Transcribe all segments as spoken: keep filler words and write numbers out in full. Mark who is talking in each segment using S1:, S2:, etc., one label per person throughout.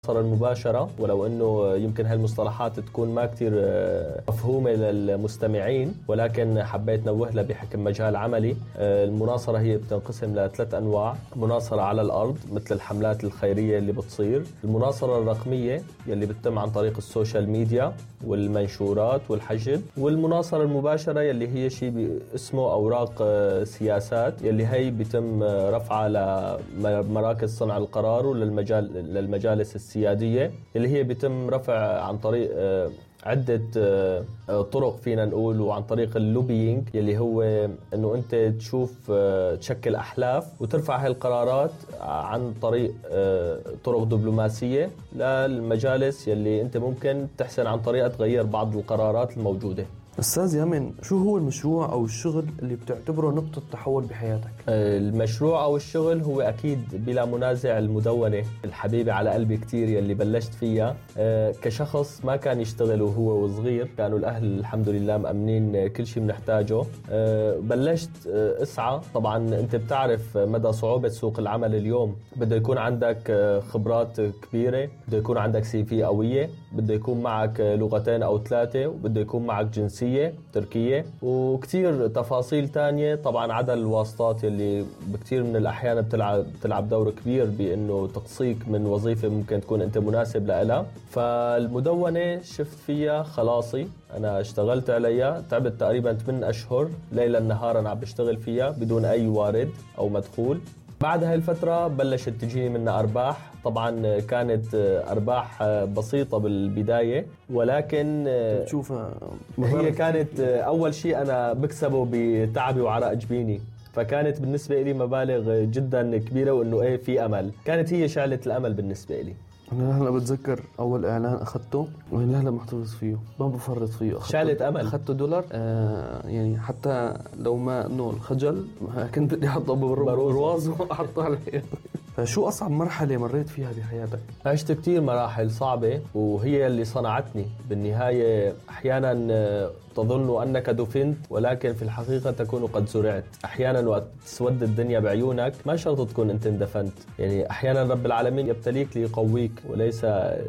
S1: المباشرة، ولو أنه يمكن هالمصطلحات تكون ما كتير مفهومة للمستمعين، ولكن حبيت نوه بحكم مجال عملي. المناصرة هي بتنقسم لثلاث أنواع: مناصرة على الأرض مثل الحملات الخيرية اللي بتصير، المناصرة الرقمية يلي بتتم عن طريق السوشيال ميديا والمنشورات والحشد، والمناصرة المباشرة يلي هي شيء اسمه أوراق سياسات، يلي هي بيتم رفعها لمراكز صنع القرار وللمجال للمجالس السيادية، اللي هي بيتم رفع عن طريق عدة طرق فينا نقول، وعن طريق اللوبينج يلي هو انه انت تشوف تشكل احلاف وترفع هاي القرارات عن طريق طرق دبلوماسية للمجالس يلي انت ممكن تحسن عن طريقة تغير بعض القرارات الموجودة.
S2: أستاذ يامن، شو هو المشروع أو الشغل اللي بتعتبره نقطة تحول بحياتك؟
S1: المشروع أو الشغل هو أكيد بلا منازع المدونة الحبيبة على قلبي كتير يلي بلشت فيها. كشخص ما كان يشتغل وهو وصغير، كانوا الأهل الحمد لله مأمنين كل شيء بنحتاجه. بلشت أسعى. طبعا أنت بتعرف مدى صعوبة سوق العمل اليوم، بده يكون عندك خبرات كبيرة، بده يكون عندك سي في قوية، بده يكون معك لغتين أو ثلاثة، وبده يكون معك جنسية تركية، وكتير تفاصيل تانية. طبعا عدا الواسطات اللي بكتير من الأحيان بتلعب, بتلعب دور كبير بأنه تقصيك من وظيفة ممكن تكون أنت مناسب لها. فالمدونة شفت فيها خلاصي، أنا اشتغلت عليها، تعبت تقريبا ثمانية أشهر ليلا نهارا عم بشتغل فيها بدون أي وارد أو مدخول. بعد هاي الفترة بلشت تجيني منها أرباح. طبعا كانت أرباح بسيطة بالبداية، ولكن
S2: تشوفها
S1: هي كانت أول شيء أنا بكسبه بتعبي وعرق جبيني، فكانت بالنسبة لي مبالغ جدا كبيرة، وإنه إيه في أمل. كانت هي شعلة الأمل بالنسبة لي.
S2: أنا هلا بتذكر أول إعلان أخذته وأنا هلا محتفظ فيه، ما بفرط فيه.
S1: شعلة أمل.
S2: أخذته دولار، آه يعني حتى لو ما إنه الخجل كنت بدي أحطه بالرواز وأحطه عليه. فشو أصعب مرحلة مريت فيها بحياتك؟
S1: عشت كتير مراحل صعبة، وهي اللي صنعتني بالنهاية. أحيانا تظن أنك دفنت، ولكن في الحقيقة تكون قد زرعت. أحيانا وقت تسود الدنيا بعيونك ما شرط تكون أنت اندفنت. يعني أحيانا رب العالمين يبتليك ليقويك، وليس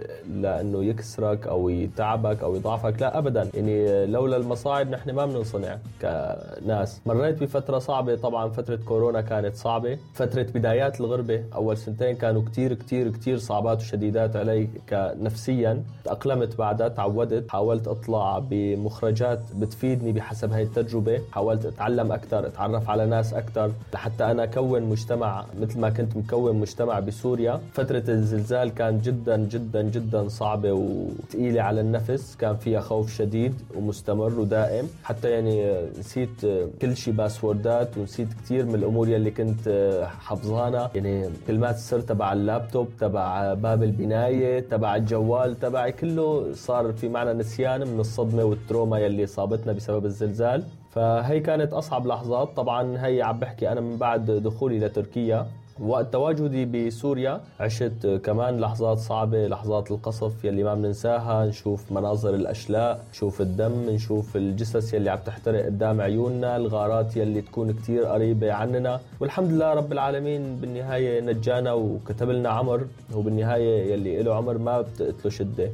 S1: لأنه يكسرك أو يتعبك أو يضعفك، لا أبدا. يعني لولا المصاعب نحن ما بننصنع كناس. مريت بفترة صعبة، طبعا فترة كورونا كانت صعبة، فترة بدايات الغربة أول سنتين كانوا كتير كتير كتير صعبات وشديدات علي كنفسيا. تأقلمت بعدها، تعودت، حاولت أطلع بمخرجات بتفيدني بحسب هاي التجربة، حاولت أتعلم أكتر، أتعرف على ناس أكتر، لحتى أنا أكون مجتمع مثل ما كنت مكون مجتمع بسوريا. فترة الزلزال كانت جدا جدا جدا صعبة وثقيلة على النفس، كان فيها خوف شديد ومستمر ودائم. حتى يعني نسيت كل شيء، باسوردات، ونسيت كتير من الأمور يلي كنت حفظانا. يعني كلمات السر تبع اللابتوب، تبع باب البناية، تبع الجوال تبعي، كله صار في معنى نسيان من الصدمة والتروما يلي صابتنا بسبب الزلزال. فهي كانت أصعب لحظات. طبعا هي عم بحكي أنا من بعد دخولي لتركيا. وقت تواجدي بسوريا عشت كمان لحظات صعبة، لحظات القصف يلي ما بننساها. نشوف مناظر الأشلاء، نشوف الدم، نشوف الجثث يلي عم تحترق قدام عيوننا، الغارات يلي تكون كتير قريبة عننا. والحمد لله رب العالمين بالنهاية نجانا وكتب لنا عمر، وبالنهاية يلي له عمر ما بتقتله شدة.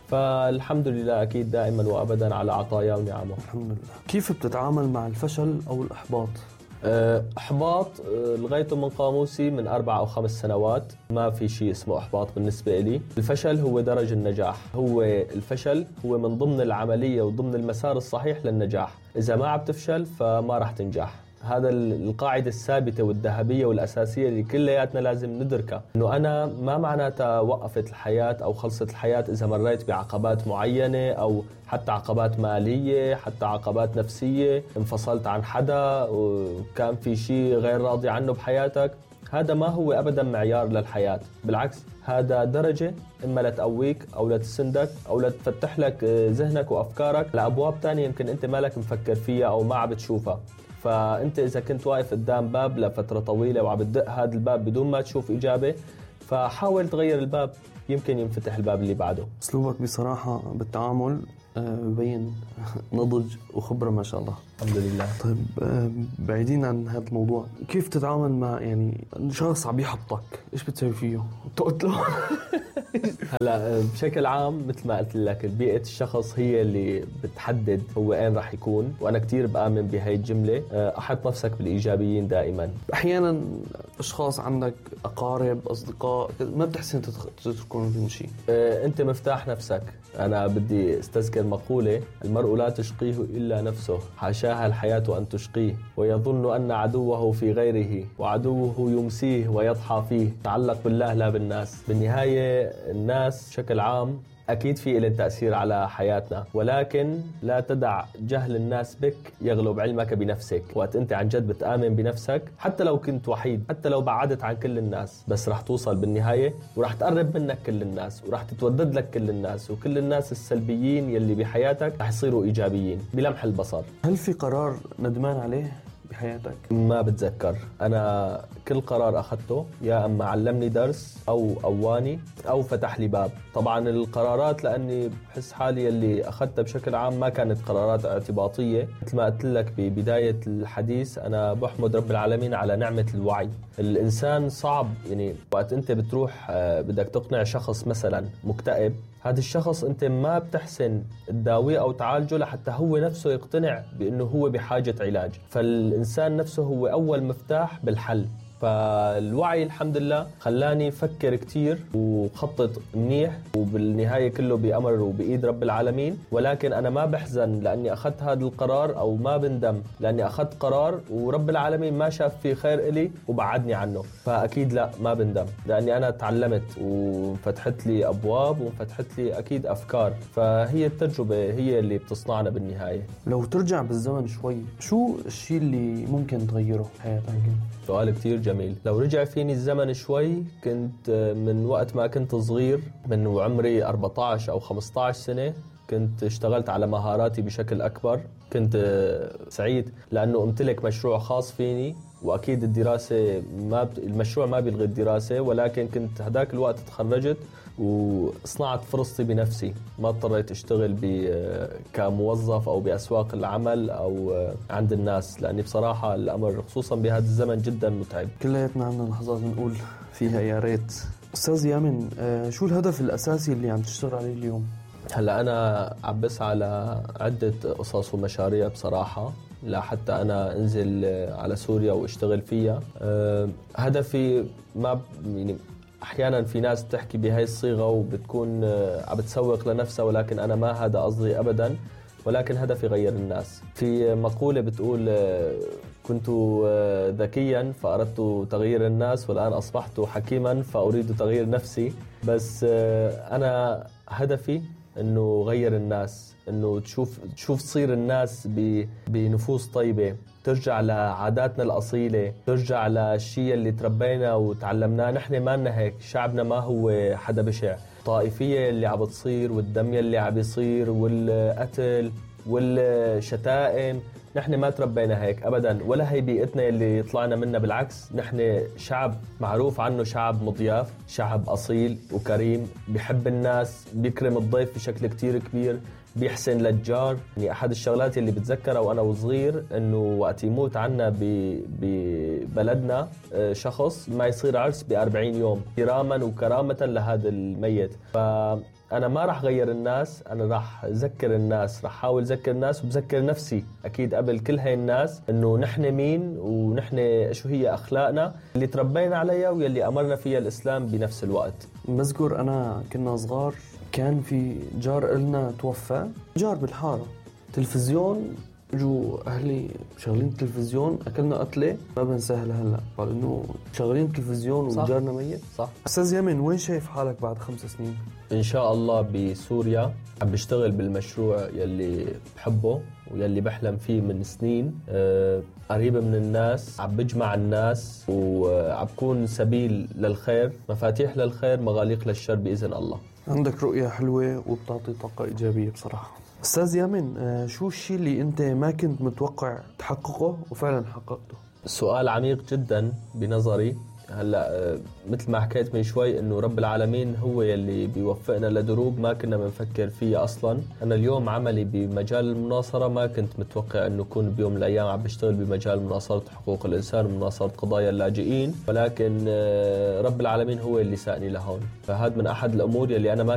S1: فالحمد لله أكيد دائما وأبدا على عطايا ونعمه.
S2: الحمد لله. كيف بتتعامل مع الفشل أو الإحباط؟
S1: إحباط لغايته من قاموسي من أربع أو خمس سنوات. ما في شيء اسمه إحباط بالنسبة لي. الفشل هو درج النجاح. هو الفشل هو من ضمن العملية وضمن المسار الصحيح للنجاح. إذا ما عم تفشل فما راح تنجح. هذا القاعدة الثابتة والذهبية والأساسية اللي كلياتنا لازم ندركها، إنه أنا ما معناتها وقفت الحياة أو خلصت الحياة إذا مريت بعقبات معينة، أو حتى عقبات مالية، حتى عقبات نفسية، انفصلت عن حدا وكان في شيء غير راضي عنه بحياتك. هذا ما هو أبدا معيار للحياة، بالعكس هذا درجة إما لتقويك أو لتسندك أو لتفتح لك ذهنك وأفكارك لأبواب تانية يمكن أنت مالك مفكر فيها أو ما عم بتشوفها. فأنت إذا كنت واقف قدام باب لفترة طويلة وعم بتدق هذا الباب بدون ما تشوف إجابة، فحاول تغير الباب، يمكن ينفتح الباب اللي بعده.
S2: أسلوبك بصراحة بالتعامل بين نضج وخبرة ما شاء الله.
S1: الحمد لله.
S2: طيب بعيدين عن هذا الموضوع، كيف تتعامل مع يعني شخص عم يحبطك؟ إيش بتسوي فيه؟ تقتله؟
S1: هلا بشكل عام مثل ما قلت لك بيئة الشخص هي اللي بتحدد هو وين راح يكون، وأنا كتير بآمن بهاي الجملة. أحط نفسك بالإيجابيين دائما.
S2: أحيانا أشخاص عندك أقارب أصدقاء ما بتحسن تتركون في شيء.
S1: أنت مفتاح نفسك. أنا بدي استذكر مقولة: المرء لا تشقيه إلا نفسه، حاشاها الحياة أن تشقيه، ويظن أن عدوه في غيره، وعدوه يمسيه ويضحى فيه. تعلق بالله لا بالناس. بالنهاية الناس بشكل عام أكيد في إلى تأثير على حياتنا، ولكن لا تدع جهل الناس بك يغلب علمك بنفسك. وقت أنت عن جد بتآمن بنفسك، حتى لو كنت وحيد، حتى لو بعدت عن كل الناس، بس رح توصل بالنهاية ورح تقرب منك كل الناس، ورح تتودد لك كل الناس، وكل الناس السلبيين يلي بحياتك رح يصيروا إيجابيين بلمح البصر.
S2: هل في قرار ندمان عليه بحياتك؟
S1: ما بتذكر. أنا كل قرار أخذته يا أما علمني درس أو قواني أو فتح لي باب. طبعا القرارات لأني بحس حالي اللي أخذتها بشكل عام ما كانت قرارات اعتباطية. مثل ما قلت لك ببداية الحديث، أنا بحمد رب العالمين على نعمة الوعي. الإنسان صعب يعني وقت أنت بتروح بدك تقنع شخص مثلا مكتئب، هذا الشخص أنت ما بتحسن تداويه أو تعالجه لحتى هو نفسه يقتنع بأنه هو بحاجة علاج. فالإنسان نفسه هو أول مفتاح بالحل. فالوعي الحمد لله خلاني أفكر كتير وخطط منيح، وبالنهاية كله بأمر وبإيد رب العالمين. ولكن أنا ما بحزن لأني أخذت هذا القرار، أو ما بندم لأني أخذت قرار ورب العالمين ما شاف فيه خير إلي وبعدني عنه. فأكيد لا، ما بندم، لأني أنا تعلمت وفتحت لي أبواب وفتحت لي أكيد أفكار. فهي التجربة هي اللي بتصنعنا بالنهاية.
S2: لو ترجع بالزمن شوي، شو الشيء اللي ممكن تغيره بحياتك؟
S1: سؤال كتير جميل. لو رجع فيني الزمن شوي، كنت من وقت ما كنت صغير، من وعمري أربعة عشر أو خمسة عشر سنة، كنت اشتغلت على مهاراتي بشكل أكبر. كنت سعيد لأنه امتلك مشروع خاص فيني، وأكيد الدراسة ما ب... المشروع ما بيلغي الدراسة، ولكن كنت هداك الوقت تخرجت وصنعت فرصتي بنفسي. ما اضطريت اشتغل ب... كموظف أو بأسواق العمل أو عند الناس، لأني بصراحة الأمر خصوصا بهذا الزمن جدا متعب.
S2: كلياتنا عندنا لحظات نقول فيها يا ريت. أستاذ يامن، شو الهدف الأساسي اللي عم تشتغل عليه اليوم؟
S1: هلا أنا عم بسعى على عدة قصص ومشاريع بصراحة، لا حتى أنا أنزل على سوريا واشتغل فيها. أه هدفي ما يعني أحيانا في ناس تحكي بهاي الصيغة وبتكون عم بتسوق لنفسها، ولكن أنا ما هذا قصدي أبدا. ولكن هدفي غير الناس. في مقولة بتقول: كنت ذكيا فأردت تغيير الناس، والآن أصبحت حكيما فأريد تغيير نفسي. بس أنا هدفي إنه غير الناس، إنه تشوف تشوف تصير الناس بنفوس طيبة، ترجع لعاداتنا الأصيلة، ترجع للشيء اللي تربينا وتعلمناه. نحن ما لنا هيك، شعبنا ما هو حدا بشع. الطائفية اللي عم بتصير والدم اللي عم بيصير والقتل والشتائم، نحن ما تربينا هيك أبداً، ولا هي بيئتنا اللي طلعنا منها. بالعكس، نحن شعب معروف عنه شعب مضياف، شعب أصيل وكريم، بيحب الناس، بيكرم الضيف بشكل كتير كبير، بيحسن للجار. يعني أحد الشغلات اللي بتذكرها وأنا وصغير إنه وقت يموت عنا ببلدنا شخص ما يصير عرس بأربعين يوم كراما وكرامة لهذا الميت. فأنا ما رح غير الناس، أنا رح أذكر الناس، رح حاول أذكر الناس وبذكر نفسي أكيد قبل كل هاي الناس إنه نحن مين ونحن شو هي أخلاقنا اللي تربينا عليها واللي أمرنا فيها الإسلام بنفس الوقت.
S2: بذكر أنا كنا صغار كان في جار إلنا توفى، جار بالحارة، تلفزيون، جو أهلي شغلين التلفزيون، أكلنا قتلة ما بنساها لهلا. قال إنه شغلين التلفزيون وجارنا ميت.
S1: صح.
S2: أستاذ يامن، وين شايف حالك بعد خمس سنين؟
S1: إن شاء الله بسوريا، عم بشتغل بالمشروع يلي بحبه ويلي بحلم فيه من سنين. أه قريب من الناس، عم بجمع الناس وعم بكون سبيل للخير، مفاتيح للخير، مغاليق للشر بإذن الله.
S2: عندك رؤية حلوة وبتعطي طاقة إيجابية بصراحة. أستاذ يامن، شو الشيء اللي أنت ما كنت متوقع تحققه وفعلا حققته؟
S1: سؤال عميق جدا بنظري. هلا مثل ما حكيت من شوي انه رب العالمين هو يلي بيوفقنا لدروب ما كنا بنفكر فيها اصلا. انا اليوم عملي بمجال المناصره ما كنت متوقع انه اكون بيوم من الايام عم بشتغل بمجال مناصره حقوق الانسان ومناصره قضايا اللاجئين، ولكن رب العالمين هو اللي ساقني لهون. فهذا من احد الامور يلي انا ما